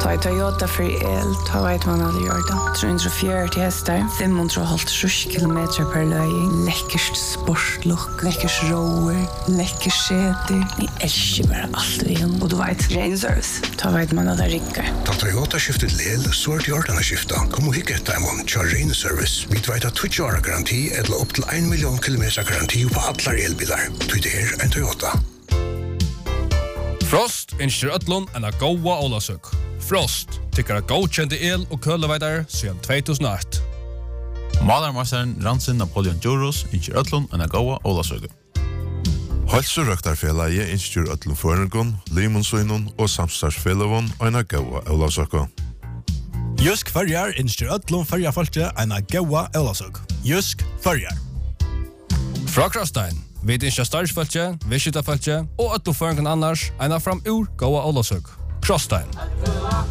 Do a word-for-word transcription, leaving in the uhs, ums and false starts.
Ta i Toyota för el, ta vet man hade gjort det. trehundrafjøruti hästar, femhundrahalvtrýss kilometer per löjning. Läckert sportlook, läckert rower, läckert säte. Ni älskar bara allt vi har. Och du vet, rain service, ta vet man hade rickar. Ta Toyota skiftet lel, så är det gjort att skifta. Kom och hicka ett demon, kör rain service. Vi vet att tjugo år garanti eller upp till en miljon kilometer garanti på alla elbilar. Du det är en Toyota. Frost innskjer ötlun en a goa Ólavsøk. Frost tykker a godkjente el og køleveidar siden tvö þúsund og eitt. Malarmasteren Ransin Napoleon Djurus innskjer ötlun en a goa Ólavsøk. Halsurøktarfélagi innskjer ötlun føringun, limonsøynun og samstarfsfélagun en a goa Ólavsøk. Jusk Førjar innskjer ötlun Førjarfolkje en a goa Ólavsøk. Jusk Førjar. Fra Krostein, vi innskjer starfsfølge, visitafølge og ötlun føringun annars en a fram ur goa Ólavsøk. Krostein.